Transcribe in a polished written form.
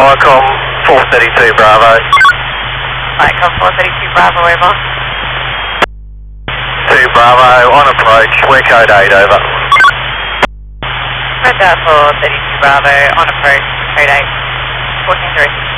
Viacom 432 Bravo. Viacom 432 Bravo, over. 2 Bravo, on approach, we're code 8, over. Roger 432 Bravo, on approach, code 8, 14 through.